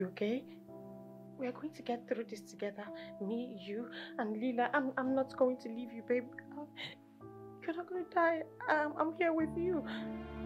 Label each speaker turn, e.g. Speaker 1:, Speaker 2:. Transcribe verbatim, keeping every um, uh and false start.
Speaker 1: Okay? We are going to get through this together. Me, you, and Lila. I'm, I'm not going to leave you, babe. You're not going to die. I'm, I'm here with you.